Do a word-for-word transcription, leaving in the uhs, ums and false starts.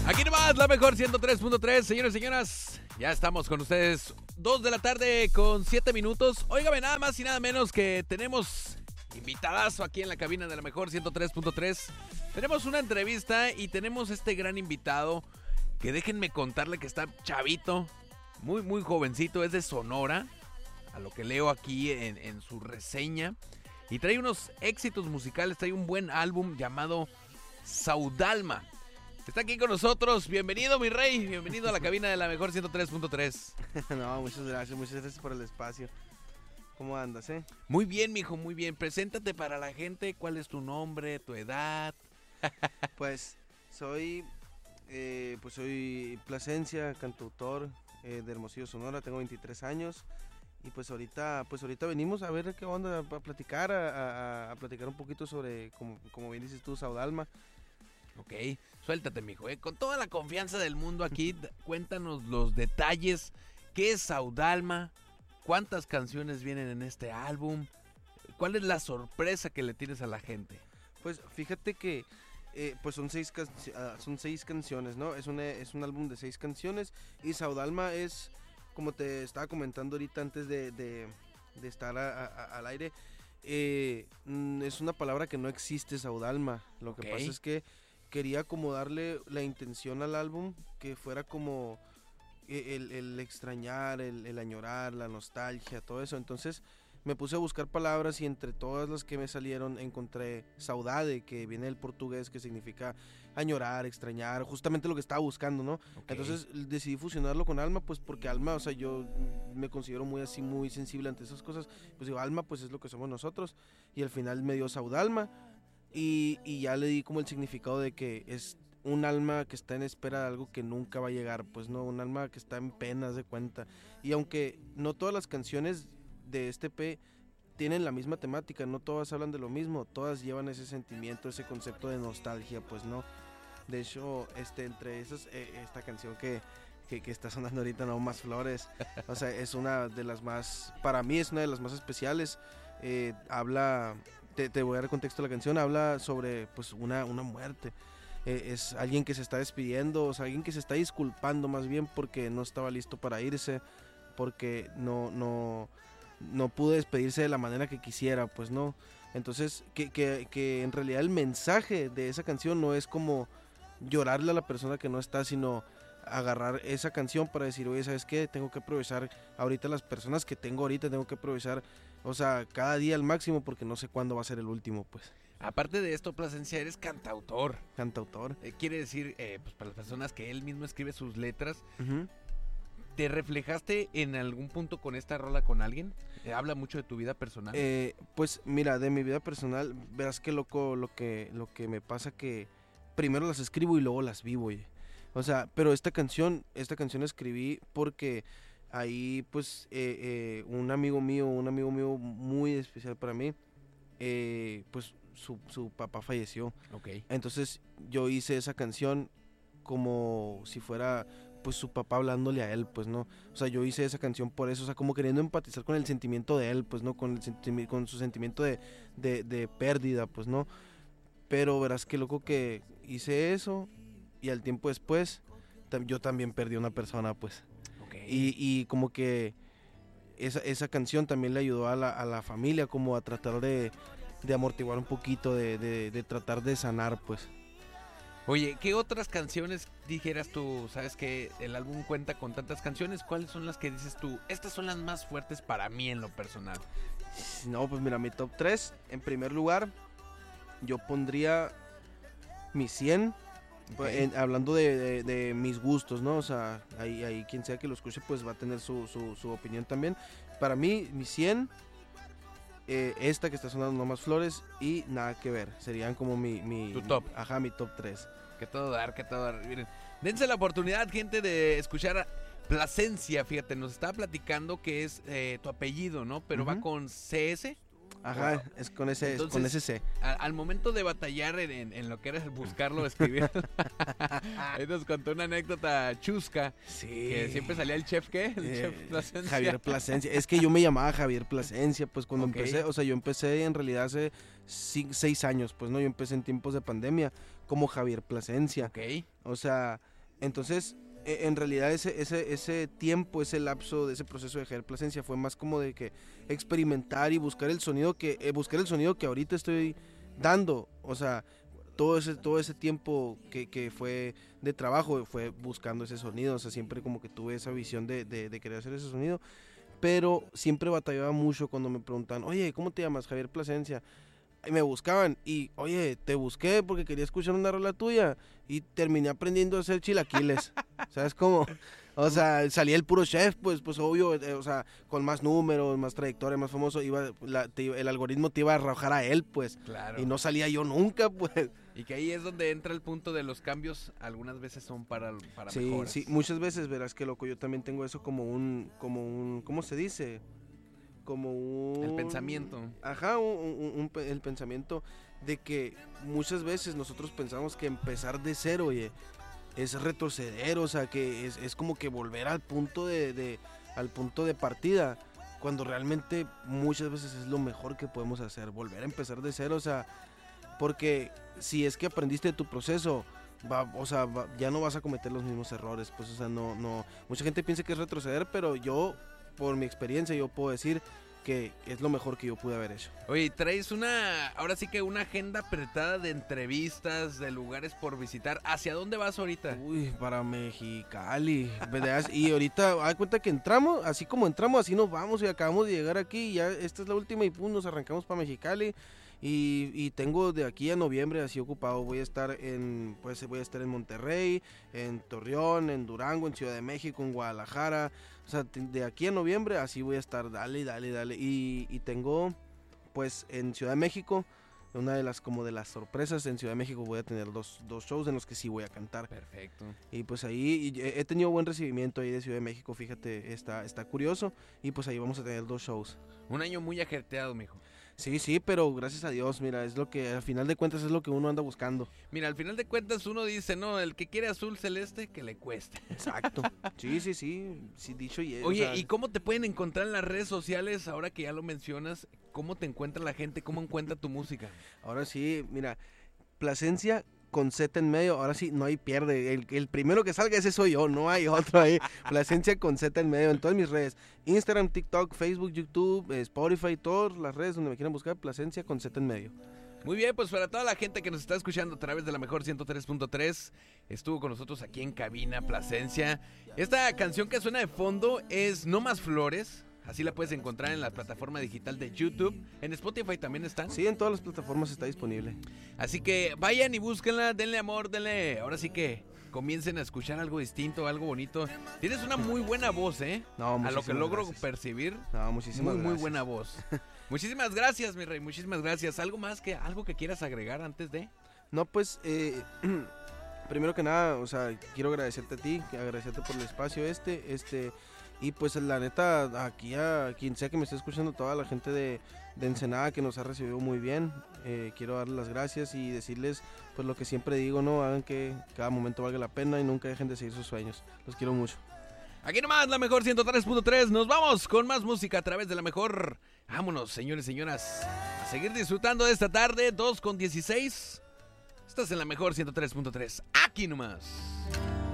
Aquí nomás, la mejor ciento tres punto tres, señores y señoras. Ya estamos con ustedes, dos de la tarde con siete minutos. Óigame, nada más y nada menos que tenemos invitadazo aquí en la cabina de la mejor ciento tres punto tres. Tenemos una entrevista y tenemos este gran invitado que déjenme contarle que está chavito, muy, muy jovencito, es de Sonora, a lo que leo aquí en, en su reseña. Y trae unos éxitos musicales, trae un buen álbum llamado Saudalma. Está aquí con nosotros, bienvenido mi rey, bienvenido a la cabina de la mejor ciento tres punto tres. No, muchas gracias, muchas gracias por el espacio. ¿Cómo andas, eh? Muy bien, mijo, muy bien. Preséntate para la gente, ¿cuál es tu nombre, tu edad? Pues soy, eh, pues soy Plasencia, cantautor eh, de Hermosillo, Sonora, tengo veintitrés años. Y pues ahorita, pues ahorita venimos a ver qué onda, a platicar, a, a, a platicar un poquito sobre, como, como bien dices tú, Saudalma. Ok, suéltate, mijo, ¿eh? Con toda la confianza del mundo aquí, cuéntanos los detalles. ¿Qué es Saudalma? ¿Cuántas canciones vienen en este álbum? ¿Cuál es la sorpresa que le tienes a la gente? Pues fíjate que eh, pues son seis, can- uh, son seis canciones, ¿no? Es, una, es un álbum de seis canciones y Saudalma es, como te estaba comentando ahorita antes de, de, de estar a, a, al aire, eh, es una palabra que no existe, Saudalma. Lo que Ok. pasa es que quería como darle la intención al álbum que fuera como el, el extrañar, el, el añorar, la nostalgia, todo eso. Entonces me puse a buscar palabras y entre todas las que me salieron encontré saudade, que viene del portugués, que significa añorar, extrañar, justamente lo que estaba buscando, ¿no? Okay. Entonces decidí fusionarlo con alma, pues porque alma, o sea, yo me considero muy así, muy sensible ante esas cosas. Pues digo, alma, pues es lo que somos nosotros. Y al final me dio saudalma. Y, y ya le di como el significado de que es un alma que está en espera de algo que nunca va a llegar, pues no, un alma que está en penas de cuenta. Y aunque no todas las canciones de este E P tienen la misma temática, no todas hablan de lo mismo, todas llevan ese sentimiento, ese concepto de nostalgia, pues no. De hecho, este, entre esas, eh, esta canción que, que, que está sonando ahorita, No Más Flores, o sea, es una de las más, para mí es una de las más especiales. Eh, habla... Te, te voy a dar contexto de la canción, habla sobre pues una, una muerte, eh, es alguien que se está despidiendo, o sea, alguien que se está disculpando más bien porque no estaba listo para irse, porque no, no, no pudo despedirse de la manera que quisiera, pues no, entonces que, que, que en realidad el mensaje de esa canción no es como llorarle a la persona que no está, sino agarrar esa canción para decir, oye, ¿sabes qué? Tengo que aprovechar ahorita las personas que tengo ahorita, tengo que aprovechar, o sea, cada día al máximo porque no sé cuándo va a ser el último, pues. Aparte de esto, Plasencia, eres cantautor. Cantautor. Eh, quiere decir, eh, pues para las personas que él mismo escribe sus letras, Uh-huh. ¿te reflejaste en algún punto con esta rola con alguien? Eh, ¿Habla mucho de tu vida personal? Eh, pues mira, de mi vida personal, verás qué loco lo que, lo que me pasa, que primero las escribo y luego las vivo, oye. O sea, pero esta canción, esta canción escribí porque ahí pues eh, eh, un amigo mío, un amigo mío muy especial para mí, eh, pues su, su papá falleció. Ok. Entonces yo hice esa canción como si fuera pues su papá hablándole a él, pues no. O sea, yo hice esa canción por eso, o sea, como queriendo empatizar con el sentimiento de él, pues no, con, el sentimi- con su sentimiento de, de, de pérdida, pues no. Pero verás qué loco que hice eso y al tiempo después tam- yo también perdí a una persona, pues. Okay. Y, y como que esa, esa canción también le ayudó a la, a la familia como a tratar de, de amortiguar un poquito, de, de, de tratar de sanar, pues. Oye, ¿qué otras canciones dijeras tú? ¿Sabes que el álbum cuenta con tantas canciones? ¿Cuáles son las que dices tú? Estas son las más fuertes para mí en lo personal. No, pues mira, mi top tres, en primer lugar, yo pondría mi cien, pues, Okay. en- hablando de, de- de mis gustos, ¿no? O sea, ahí, ahí quien sea que lo escuche, pues va a tener su, su, su opinión también. Para mí, mi cien, eh, esta que está sonando, No Más Flores, y Nada Que Ver, serían como mi... mi Tu top. Ajá, mi top tres. Que todo dar, que todo dar. Miren, dense la oportunidad, gente, de escuchar a Plasencia. Fíjate, nos estaba platicando que es eh, tu apellido, ¿no? Pero va Ujú. con C S. Ajá, Wow. es con ese, Entonces, con ese C. A- al momento de batallar en, en- en lo que era buscarlo, escribir, ahí nos contó una anécdota chusca. Sí. Que siempre salía el chef, ¿qué? El Eh, chef Plasencia. Javier Plasencia. Es que yo me llamaba Javier Plasencia, pues cuando Ok. empecé, o sea, yo empecé en realidad hace ci- seis años, pues no, yo empecé en tiempos de pandemia como Javier Plasencia. Ok. O sea, Entonces, e- en realidad ese, ese, ese tiempo, ese lapso de ese proceso de Javier Plasencia fue más como de que experimentar y buscar el sonido que, eh, buscar el sonido que ahorita estoy dando. O sea, todo ese, todo ese tiempo que, que fue de trabajo fue buscando ese sonido. O sea, siempre como que tuve esa visión de, de, de querer hacer ese sonido. Pero siempre batallaba mucho cuando me preguntan, oye, ¿cómo te llamas? Javier Plasencia. Y me buscaban y, oye, te busqué porque quería escuchar una rola tuya y terminé aprendiendo a hacer chilaquiles. ¿Sabes cómo? O sea, salía el puro chef, pues, pues obvio, eh, o sea, con más números, más trayectoria, más famoso, iba, la, te, el algoritmo te iba a arrojar a él, pues. Claro. Y no salía yo nunca, pues. Y que ahí es donde entra el punto de los cambios, algunas veces son para, para Sí, mejoras. sí, muchas veces, verás que loco, yo también tengo eso como un, como un, ¿cómo se dice? Como un... El pensamiento. Ajá, un, un, un, el pensamiento de que muchas veces nosotros pensamos que empezar de cero, oye, es retroceder, o sea, que es, es como que volver al punto de, de, al punto de partida, cuando realmente muchas veces es lo mejor que podemos hacer, volver a empezar de cero, o sea, porque si es que aprendiste de tu proceso, va, o sea, va, ya no vas a cometer los mismos errores, pues, o sea, no, no, mucha gente piensa que es retroceder, pero yo, por mi experiencia, yo puedo decir que es lo mejor que yo pude haber hecho. Oye, traes una, ahora sí que una agenda apretada de entrevistas, de lugares por visitar. ¿Hacia dónde vas ahorita? Uy, para Mexicali, ¿verdad? Y ahorita, haz cuenta que entramos, así como entramos, así nos vamos y acabamos de llegar aquí, y ya esta es la última y pum, nos arrancamos para Mexicali. Y, y tengo de aquí a noviembre así ocupado, voy a estar en, pues voy a estar en Monterrey, en Torreón, en Durango, en Ciudad de México, en Guadalajara, o sea, de aquí a noviembre así voy a estar, dale, dale, dale, y, y tengo, pues en Ciudad de México, una de las, como de las sorpresas, en Ciudad de México voy a tener dos, dos shows en los que sí voy a cantar. Perfecto. Y pues ahí y he tenido buen recibimiento ahí de Ciudad de México, fíjate, está, está curioso, y pues ahí vamos a tener dos shows. Un año muy ajetreado, mijo. Sí, sí, pero gracias a Dios, mira, es lo que al final de cuentas es lo que uno anda buscando. Mira, al final de cuentas uno dice, no, el que quiere azul celeste, que le cueste. Exacto. Sí, sí, sí, sí, dicho y... Oye, o sea, ¿y cómo te pueden encontrar en las redes sociales ahora que ya lo mencionas? ¿Cómo te encuentra la gente? ¿Cómo encuentra tu música? ahora sí, mira, Plasencia con Z en medio, ahora sí, no hay pierde. El, el primero que salga ese soy yo, no hay otro ahí. Plasencia con Z en medio en todas mis redes. Instagram, TikTok, Facebook, YouTube, eh, Spotify, todas las redes donde me quieran buscar, Plasencia con Z en medio. Muy bien, pues para toda la gente que nos está escuchando a través de la mejor ciento tres punto tres, estuvo con nosotros aquí en Cabina Plasencia. Esta canción que suena de fondo es No Más Flores. Así la puedes encontrar en la plataforma digital de YouTube. En Spotify también están. Sí, en todas las plataformas está disponible. Así que vayan y búsquenla, denle amor, denle... Ahora sí que comiencen a escuchar algo distinto, algo bonito. Tienes una muy buena voz, ¿eh? No, a lo que muchísimas logro gracias. percibir. No, muchísimas Muy, muy gracias. buena voz. Muchísimas gracias, mi rey, muchísimas gracias. ¿Algo más que, algo que quieras agregar antes de...? No, pues, eh, primero que nada, o sea, quiero agradecerte a ti, que agradecerte por el espacio este, este, y pues la neta, aquí a quien sea que me esté escuchando, toda la gente de, de Ensenada que nos ha recibido muy bien, eh, quiero darles las gracias y decirles, pues lo que siempre digo, ¿no? Hagan que cada momento valga la pena y nunca dejen de seguir sus sueños. Los quiero mucho. Aquí nomás, la mejor ciento tres punto tres. Nos vamos con más música a través de la mejor. Vámonos, señores y señoras, a seguir disfrutando de esta tarde, dos con dieciséis. Estás en la mejor ciento tres punto tres. Aquí nomás.